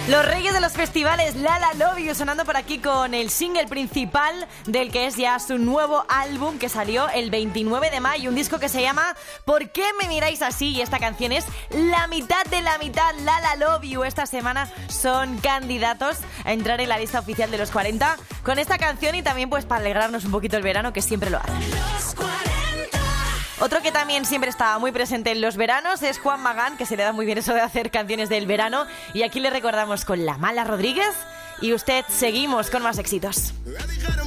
Los reyes de los festivales, Lala Love You, sonando por aquí con el single principal del que es ya su nuevo álbum que salió el 29 de mayo, un disco que se llama ¿Por qué me miráis así? Y esta canción es la mitad de la mitad. Lala Love You esta semana son candidatos a entrar en la lista oficial de los 40 con esta canción y también pues para alegrarnos un poquito el verano, que siempre lo hacen. Otro que también siempre está muy presente en los veranos es Juan Magán, que se le da muy bien eso de hacer canciones del verano. Y aquí le recordamos con La Mala Rodríguez. Y usted, seguimos con más éxitos.